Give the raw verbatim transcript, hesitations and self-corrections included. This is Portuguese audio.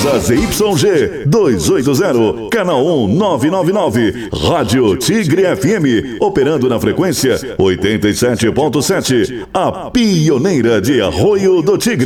Casa Z Y G duzentos e oitenta, canal um nove nove nove, Rádio Tigre F M, operando na frequência oitenta e sete ponto sete, a pioneira de Arroio do Tigre.